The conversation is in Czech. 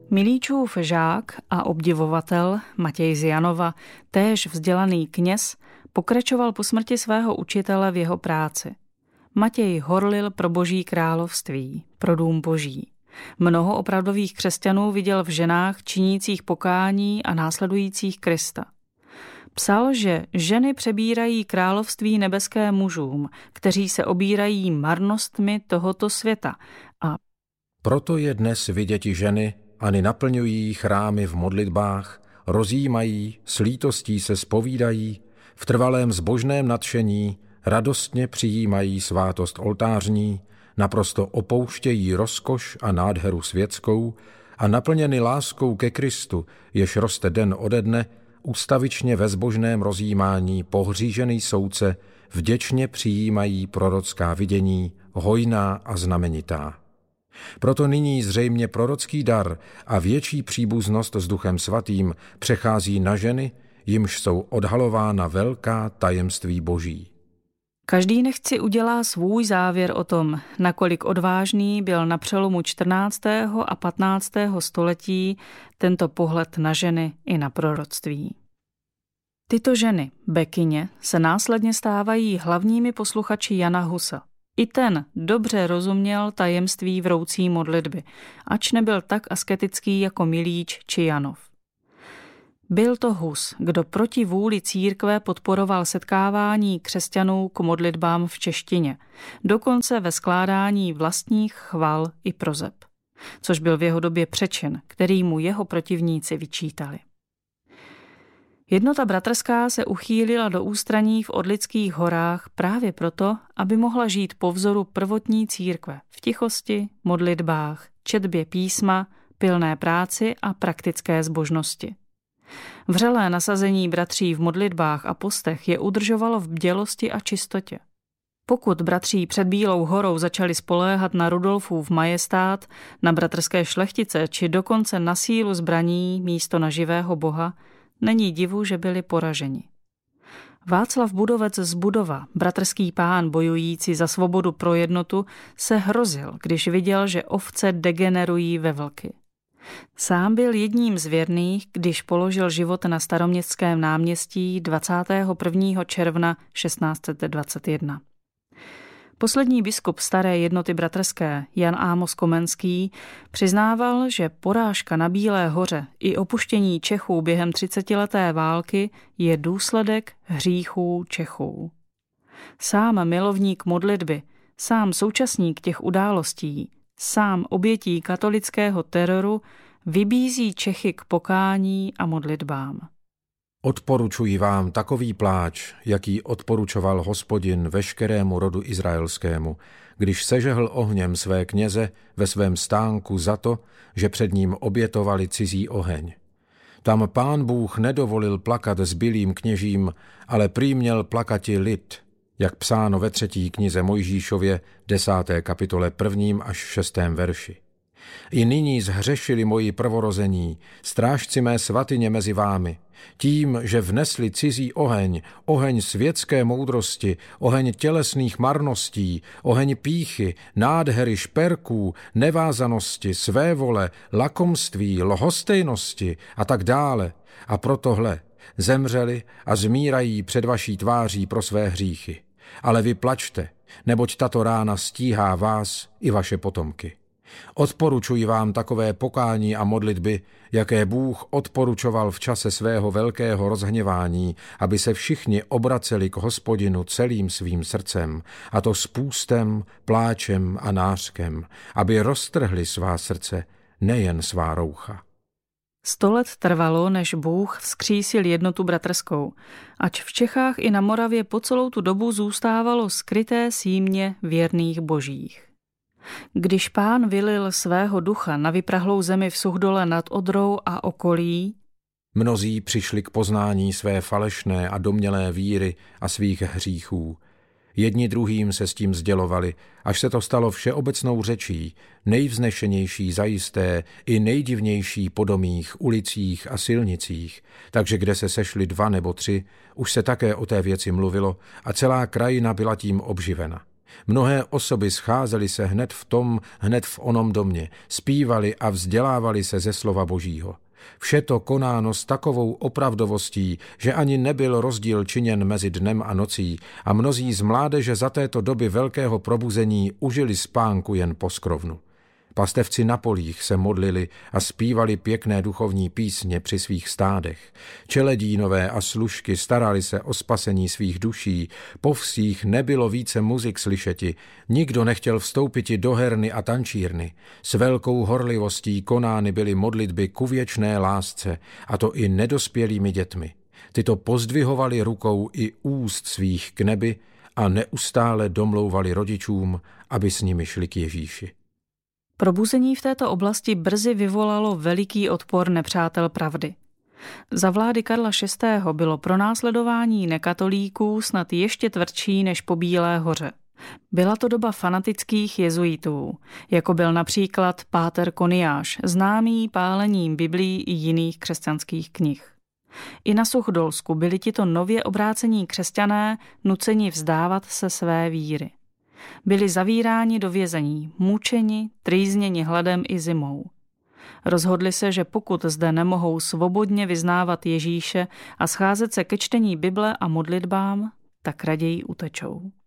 Milíčův žák a obdivovatel Matěj z Janova, též vzdělaný kněz, pokračoval po smrti svého učitele v jeho práci. Matěj horlil pro Boží království, pro dům Boží. Mnoho opravdových křesťanů viděl v ženách činících pokání a následujících Krista. Psal, že ženy přebírají království nebeské mužům, kteří se obírají marnostmi tohoto světa. A proto je dnes viděti ženy, ani naplňují chrámy v modlitbách, rozjímají, s lítostí se zpovídají, v trvalém zbožném nadšení radostně přijímají svátost oltářní, naprosto opouštějí rozkoš a nádheru světskou a naplněny láskou ke Kristu, jež roste den ode dne, ustavičně ve zbožném rozjímání pohřížený soudce vděčně přijímají prorocká vidění, hojná a znamenitá. Proto nyní zřejmě prorocký dar a větší příbuznost s Duchem Svatým přechází na ženy, jimž jsou odhalována velká tajemství Boží. Každý nechci udělá svůj závěr o tom, nakolik odvážný byl na přelomu 14. a 15. století tento pohled na ženy i na proroctví. Tyto ženy, bekyně, se následně stávají hlavními posluchači Jana Husa. I ten dobře rozuměl tajemství vroucí modlitby, ač nebyl tak asketický jako Milíč či Janov. Byl to Hus, kdo proti vůli církve podporoval setkávání křesťanů k modlitbám v češtině, dokonce ve skládání vlastních chval i prozeb, což byl v jeho době přečin, který mu jeho protivníci vyčítali. Jednota bratrská se uchýlila do ústraní v Orlických horách právě proto, aby mohla žít po vzoru prvotní církve v tichosti, modlitbách, četbě písma, pilné práci a praktické zbožnosti. Vřelé nasazení bratří v modlitbách a postech je udržovalo v bdělosti a čistotě. Pokud bratří před Bílou horou začali spoléhat na Rudolfův majestát, na bratrské šlechtice či dokonce na sílu zbraní místo na živého Boha, není divu, že byli poraženi. Václav Budovec z Budova, bratrský pán bojující za svobodu pro jednotu, se hrozil, když viděl, že ovce degenerují ve vlky. Sám byl jedním z věrných, když položil život na Staroměstském náměstí 21. června 1621. Poslední biskup staré jednoty bratrské, Jan Ámos Komenský, přiznával, že porážka na Bílé hoře i opuštění Čechů během 30leté války je důsledek hříchů Čechů. Sám milovník modlitby, sám současník těch událostí, sám obětí katolického teroru vybízí Čechy k pokání a modlitbám. Odporučuji vám takový pláč, jaký odporučoval Hospodin veškerému rodu izraelskému, když sežehl ohněm své kněze ve svém stánku za to, že před ním obětovali cizí oheň. Tam Pán Bůh nedovolil plakat zbylým kněžím, ale prý měl plakati lid, jak psáno ve 3. knize Mojžíšově 10. kapitole 1. až 6. verši. I nyní zhřešili moji prvorození, strážci mé svatyně mezi vámi, tím, že vnesli cizí oheň, oheň světské moudrosti, oheň tělesných marností, oheň pýchy, nádhery šperků, nevázanosti, svévole, lakomství, lhostejnosti a tak dále. A protohle zemřeli a zmírají před vaší tváří pro své hříchy. Ale vy plačte, neboť tato rána stíhá vás i vaše potomky. Odporučuji vám takové pokání a modlitby, jaké Bůh odporučoval v čase svého velkého rozhněvání, aby se všichni obraceli k Hospodinu celým svým srdcem, a to s půstem, pláčem a nářkem, aby roztrhli svá srdce, nejen svá roucha. 100 let trvalo, než Bůh vzkřísil jednotu bratrskou, ač v Čechách i na Moravě po celou tu dobu zůstávalo skryté símě věrných božích. Když Pán vylil svého ducha na vyprahlou zemi v Suchdole nad Odrou a okolí, mnozí přišli k poznání své falešné a domnělé víry a svých hříchů. Jedni druhým se s tím sdělovali, až se to stalo všeobecnou řečí, nejvznešenější zajisté i nejdivnější po domích, ulicích a silnicích, takže kde se sešli 2 nebo 3, už se také o té věci mluvilo a celá krajina byla tím obživena. Mnohé osoby scházely se hned v onom domě, zpívali a vzdělávali se ze slova Božího. Vše to konáno s takovou opravdovostí, že ani nebyl rozdíl činěn mezi dnem a nocí a mnozí z mládeže za této doby velkého probuzení užili spánku jen poskrovnu. Pastevci na polích se modlili a zpívali pěkné duchovní písně při svých stádech. Čeledínové a služky starali se o spasení svých duší, po vsích nebylo více muzik slyšeti, nikdo nechtěl vstoupiti do herny a tančírny. S velkou horlivostí konány byly modlitby ku věčné lásce, a to i nedospělými dětmi. Tyto pozdvihovali rukou i úst svých k nebi a neustále domlouvali rodičům, aby s nimi šli k Ježíši. Probuzení v této oblasti brzy vyvolalo veliký odpor nepřátel pravdy. Za vlády Karla VI. Bylo pronásledování nekatolíků snad ještě tvrdší než po Bílé hoře. Byla to doba fanatických jezuitů, jako byl například páter Koniáš, známý pálením Biblií i jiných křesťanských knih. I na Suchdolsku byli tito nově obrácení křesťané nuceni vzdávat se své víry. Byli zavíráni do vězení, mučeni, trýzněni hladem i zimou. Rozhodli se, že pokud zde nemohou svobodně vyznávat Ježíše a scházet se ke čtení Bible a modlitbám, tak raději utečou.